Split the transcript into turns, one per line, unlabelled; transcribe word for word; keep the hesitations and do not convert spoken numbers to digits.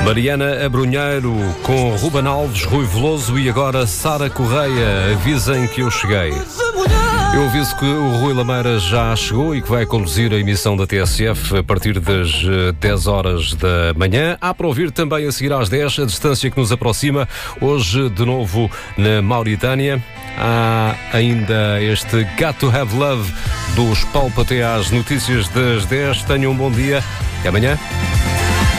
Mariana Abrunheiro com Ruben Alves, Rui Veloso e agora Sara Correia. Avisem que eu cheguei. Eu aviso que o Rui Lameira já chegou e que vai conduzir a emissão da T S F a partir das dez horas da manhã. Há para ouvir também a seguir às dez, a distância que nos aproxima. Hoje, de novo, na Mauritânia. Há ainda este Got to Have Love dos Pulp até às notícias das dez. Tenham um bom dia. Até amanhã.